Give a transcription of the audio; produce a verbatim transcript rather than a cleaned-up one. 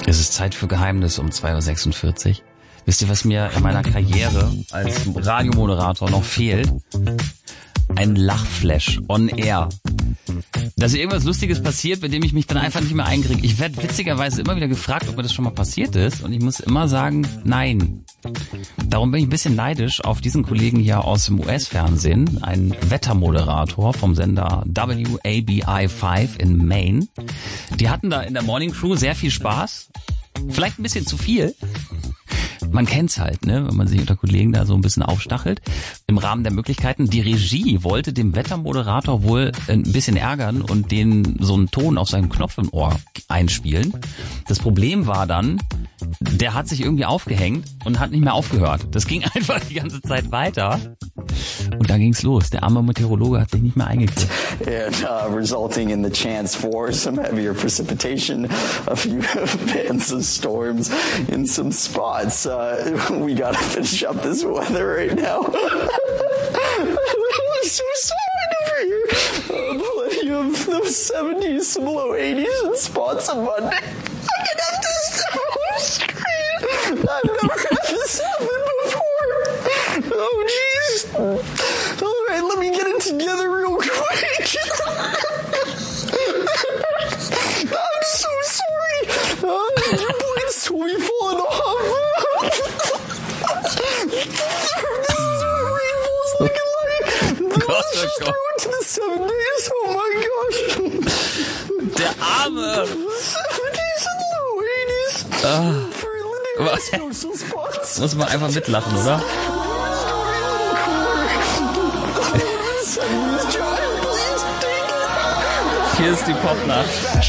Es ist Zeit für Geheimnis um zwei Uhr sechsundvierzig. Wisst ihr, was mir in meiner Karriere als Radiomoderator noch fehlt? Ein Lachflash on air. Dass irgendwas Lustiges passiert, bei dem ich mich dann einfach nicht mehr einkriege. Ich werde witzigerweise immer wieder gefragt, ob mir das schon mal passiert ist. Und ich muss immer sagen, nein. Darum bin ich ein bisschen neidisch auf diesen Kollegen hier aus dem U S-Fernsehen, ein Wettermoderator vom Sender W A B I fünf in Maine. Die hatten da in der Morning Crew sehr viel Spaß. Vielleicht ein bisschen zu viel. Man kennt's halt, ne, wenn man sich unter Kollegen da so ein bisschen aufstachelt. Im Rahmen der Möglichkeiten. Die Regie wollte dem Wettermoderator wohl ein bisschen ärgern und den so einen Ton auf seinen Knopf im Ohr einspielen. Das Problem war dann, der hat sich irgendwie aufgehängt und hat nicht mehr aufgehört. Das ging einfach die ganze Zeit weiter. Und dann ging's los. Der arme Meteorologe hat sich nicht mehr eingekriegt. And uh, resulting in the chance for some heavier precipitation, a few bands of storms in some spots. Uh, we gotta finish up this weather right now. I'm so sorry over here. Uh, plenty of those seventies, some low eighties and spots on Monday. I can have this on screen. I've never had this happen before. Oh, jeez. All right, let me get it together real quick. I'm so sorry. Uh, your blades will be falling off. This is what rainbow's looking like. Gott, Let's just oh throw Gott. it to the seven days. Oh my gosh. Der Arme! seventies and low eighties. Ah. For living Was? coastal spots. Muss man einfach mitlachen, oder? Hier ist die Popnacht.